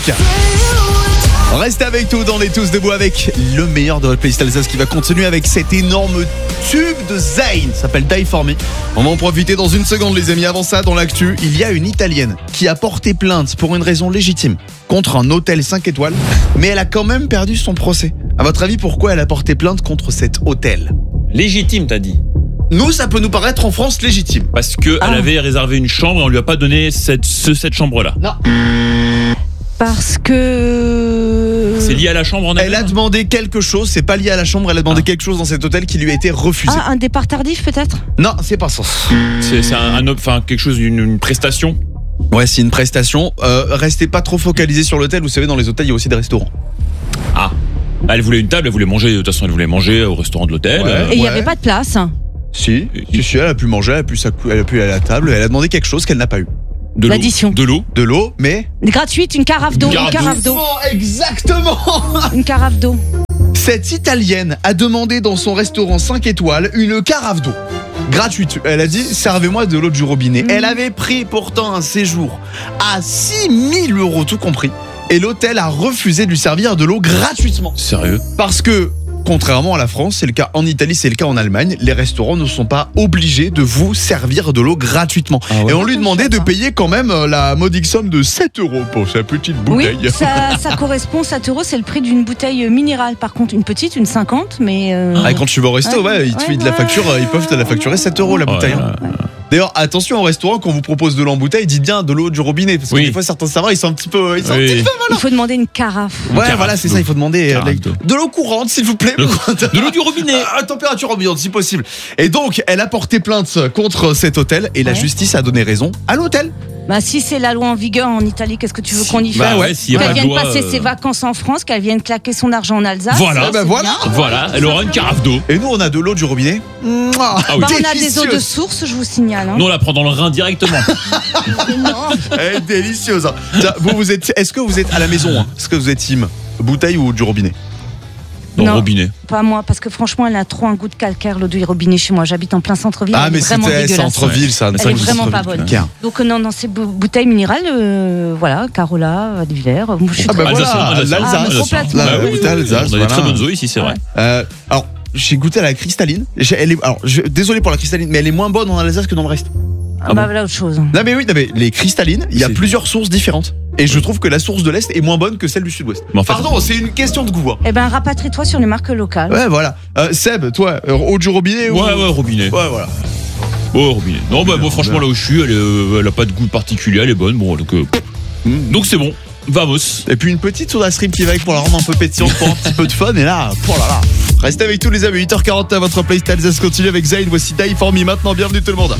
Restez avec nous dans Les Tous Debout avec le meilleur de votre playlist Alsace qui va continuer avec cet énorme tube de Zayn, ça s'appelle Die For Me. On va en profiter dans une seconde les amis. Avant ça, dans l'actu, il y a une Italienne qui a porté plainte pour une raison légitime contre un hôtel 5 étoiles, mais elle a quand même perdu son procès. À votre avis, pourquoi elle a porté plainte contre cet hôtel ? Légitime, t'as dit. Nous, ça peut nous paraître en France légitime. Parce qu'elle avait réservé une chambre et on lui a pas donné cette chambre-là. Non. Parce que... C'est lié à la chambre en elle-même. Elle a demandé quelque chose, c'est pas lié à la chambre, elle a demandé quelque chose dans cet hôtel qui lui a été refusé. Ah, un départ tardif peut-être ? Non, c'est pas ça. C'est quelque chose, une prestation. Ouais, c'est une prestation. Restez pas trop focalisés sur l'hôtel, vous savez, dans les hôtels, il y a aussi des restaurants. Ah. Elle voulait une table, elle voulait manger, de toute façon elle voulait manger au restaurant de l'hôtel. Ouais. Et il n'y avait pas de place. Si, elle a pu manger, elle a pu aller à la table, elle a demandé quelque chose qu'elle n'a pas eu. De l'eau. L'addition. De l'eau. De l'eau, mais... Gratuite, une carafe d'eau. Exactement. Une carafe d'eau. Cette Italienne a demandé dans son restaurant 5 étoiles une carafe d'eau. Gratuite. Elle a dit, servez-moi de l'eau du robinet. Elle avait pris pourtant un séjour à 6 000 € tout compris. Et l'hôtel a refusé de lui servir de l'eau gratuitement. Sérieux ? Parce que, contrairement à la France, c'est le cas en Italie, c'est le cas en Allemagne, les restaurants ne sont pas obligés de vous servir de l'eau gratuitement. Ah ouais. Et on lui demandait de payer quand même la modique somme de 7 € pour sa petite bouteille. Oui, ça correspond, 7 €, c'est le prix d'une bouteille minérale. Par contre, une petite, une 50, mais... Ah, quand tu vas au resto, ils te filent de la facture, ils peuvent te la facturer 7 € la bouteille. D'ailleurs, attention au restaurant, quand on vous propose de l'eau en bouteille, dites bien de l'eau du robinet. Parce que des fois, certains serveurs, ils sont un petit peu... Il faut demander une carafe. Ouais, voilà, c'est ça, il faut demander d'eau. de l'eau courante, s'il vous plaît. De l'eau du robinet. À température ambiante, si possible. Et donc, elle a porté plainte contre cet hôtel et la justice a donné raison à l'hôtel. Bah, si c'est la loi en vigueur en Italie, qu'est-ce que tu veux qu'on y fasse ? S'il y a pas Qu'elle de vienne loi, passer ses vacances en France, qu'elle vienne claquer son argent en Alsace. Voilà. Eh ben voilà. Voilà, elle aura une carafe d'eau. Et nous, on a de l'eau du robinet. Ah oui. Bah, on a des eaux de source, je vous signale. Hein. Nous on la prend dans le rein directement. Non. Elle est délicieuse. Hein. Tiens, est-ce que vous êtes à la maison hein ? Est-ce que vous êtes team bouteille ou du robinet ? Dans le Non. robinet. Pas moi, parce que franchement, elle a trop un goût de calcaire, l'eau du robinet chez moi. J'habite en plein centre-ville. Ah, elle mais est vraiment c'était dégueulasse. centre-ville, ça. Elle est vraiment pas bonne. Donc non, c'est bouteille minérale, voilà, Carola, d'hiver. Je suis Ah bah très- voilà, l'Alsace. complètement. La bouteille Alsace. On a des très voilà. bonnes eaux ici, c'est vrai. Alors, j'ai goûté à la cristalline. Désolé pour la cristalline, mais elle est moins bonne en Alsace que dans le reste. Ah bah voilà autre chose. Non mais les cristallines, il y a plusieurs sources différentes. Et je trouve que la source de l'Est est moins bonne que celle du Sud-Ouest. Mais en fait, Pardon, c'est une question de goût. Hein. Eh ben, rapatrie-toi sur les marques locales. Ouais, voilà. Seb, toi, eau du robinet ou... Ouais, robinet. Ouais, voilà. Oh, robinet. Non, bah, moi, franchement, là où je suis, elle a pas de goût particulier, elle est bonne. Bon, donc c'est bon. Vamos. Et puis une petite soda stream qui va avec pour la rendre un peu pétillante, pour un petit peu de fun. Et là, oh là là. Restez avec tous les amis. 8h40 à votre playlist Alsace continue avec Zayn. Voici Die For Me maintenant. Bienvenue tout le monde.